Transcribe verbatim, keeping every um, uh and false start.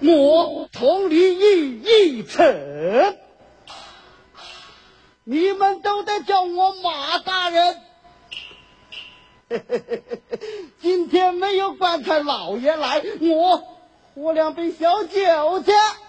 我同理于一尺，你们都得叫我马大人。今天没有观看老爷来，我喝两杯小酒去。